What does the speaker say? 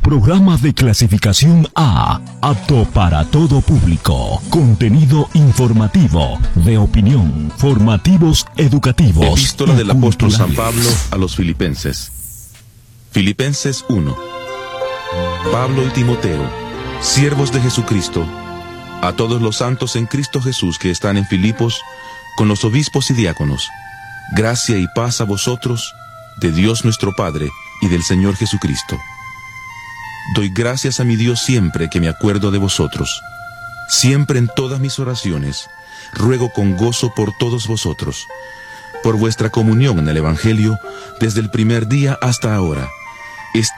Programa de clasificación A, apto para todo público. Contenido informativo, de opinión, formativos, educativos. Epístola del apóstol San Pablo a los Filipenses. Filipenses 1. Pablo y Timoteo, siervos de Jesucristo, a todos los santos en Cristo Jesús que están en Filipos, con los obispos y diáconos, gracia y paz a vosotros, de Dios nuestro Padre y del Señor Jesucristo. Doy gracias a mi Dios siempre que me acuerdo de vosotros. Siempre en todas mis oraciones, ruego con gozo por todos vosotros, por vuestra comunión en el Evangelio, desde el primer día hasta ahora,